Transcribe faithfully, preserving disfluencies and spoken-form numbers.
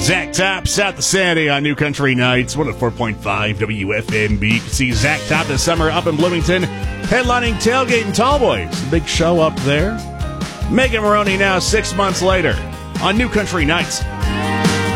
Zach Top, South of Sandy on New Country Nights, one oh four point five W F M B. You can see Zach Top this summer up in Bloomington, headlining Tailgate and Tallboys. Big show up there. Megan Maroney now six months later on New Country Nights.